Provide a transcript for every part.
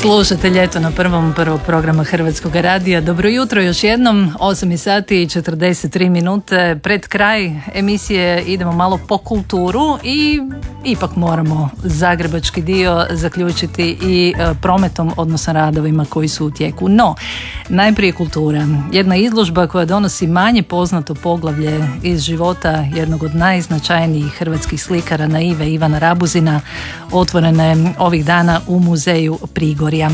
Slušate Ljeto na prvog programa Hrvatskog radija. Dobro jutro još jednom, 8 sati i 43 minute. Pred kraj emisije idemo malo po kulturu i ipak moramo zagrebački dio zaključiti i prometom, odnosno radovima koji su u tijeku. No, najprije kultura. Jedna izložba koja donosi manje poznato poglavlje iz života jednog od najznačajnijih hrvatskih slikara naive Ivana Rabuzina, otvorena je ovih dana u muzeju Prigorja.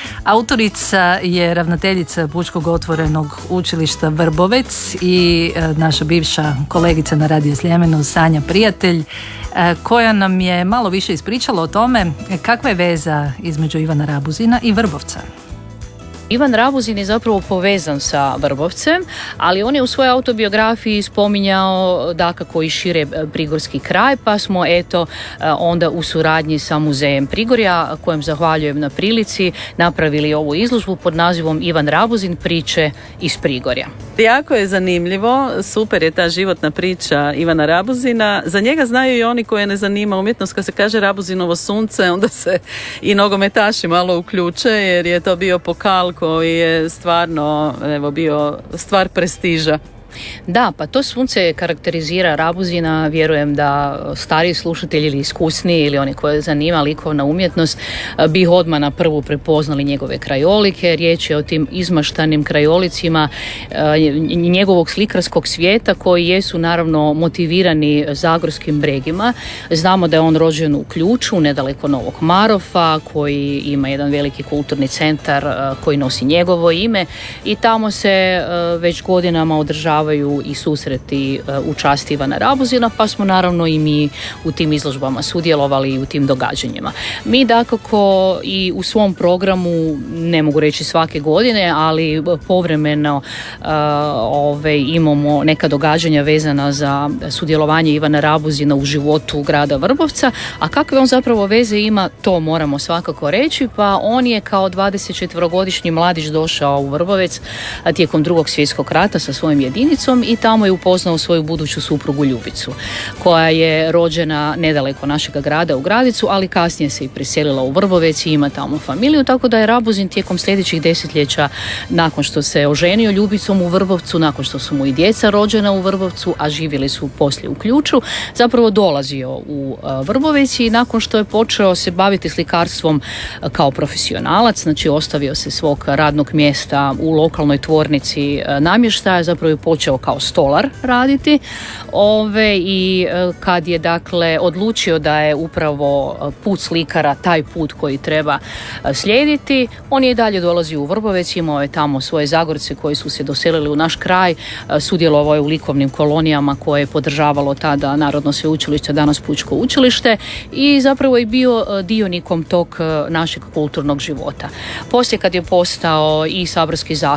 Autorica je ravnateljica Pučkog otvorenog učilišta Vrbovec i naša bivša kolegica na Radio Sljemenu Sanja Prijatelj, koja nam je malo više ispričala o tome kakva je veza između Ivana Rabuzina i Vrbovca. Ivan Rabuzin je zapravo povezan sa Vrbovcem, ali on je u svojoj autobiografiji spominjao dakako i šire prigorski kraj, pa smo onda u suradnji sa muzejem Prigorja, kojem zahvaljujem na prilici, napravili ovu izložbu pod nazivom Ivan Rabuzin, priče iz Prigorja. Jako je zanimljivo, super je ta životna priča Ivana Rabuzina. Za njega znaju i oni koje ne zanima umjetnost. Kad se kaže Rabuzinovo sunce, onda se i nogometaši malo uključe, jer je to bio pokal koji je stvarno bio stvar prestiža. Da, pa to sunce karakterizira Rabuzina, vjerujem da stariji slušatelji ili iskusniji ili oni koje zanima likovna umjetnost bi odmah na prvu prepoznali njegove krajolike. Riječ je o tim izmaštanim krajolicima njegovog slikarskog svijeta koji jesu naravno motivirani zagorskim bregima. Znamo da je on rođen u Ključu, nedaleko Novog Marofa, koji ima jedan veliki kulturni centar koji nosi njegovo ime i tamo se već godinama održavaju i susreti u čast Ivana Rabuzina, pa smo naravno i mi u tim izložbama sudjelovali i u tim događanjima. Mi dakako i u svom programu, ne mogu reći svake godine, ali povremeno imamo neka događanja vezana za sudjelovanje Ivana Rabuzina u životu grada Vrbovca, a kakve on zapravo veze ima, to moramo svakako reći. Pa on je kao 24-godišnji mladić došao u Vrbovec tijekom Drugog svjetskog rata sa svojim jedinicom i tamo je upoznao svoju buduću suprugu Ljubicu, koja je rođena nedaleko našega grada u Gradicu, ali kasnije se i preselila u Vrbovec i ima tamo familiju, tako da je Rabuzin tijekom sljedećih desetljeća, nakon što se oženio Ljubicom u Vrbovcu, nakon što su mu i djeca rođena u Vrbovcu, a živjeli su poslije u Ključu, zapravo dolazio u Vrbovec i nakon što je počeo se baviti slikarstvom kao profesionalac, znači ostavio se svog radnog mjesta u lokalnoj tvornici namještaja, zapravo je počeo kao stolar raditi i kad je dakle odlučio da je upravo put slikara taj put koji treba slijediti, on je i dalje dolazio u Vrbovec, imao je tamo svoje Zagorce koji su se doselili u naš kraj, sudjelovao je u likovnim kolonijama koje je podržavalo tada Narodno sveučilište, danas Pučko učilište, i zapravo je bio dionikom tog našeg kulturnog života. Poslije kad je postao i saborski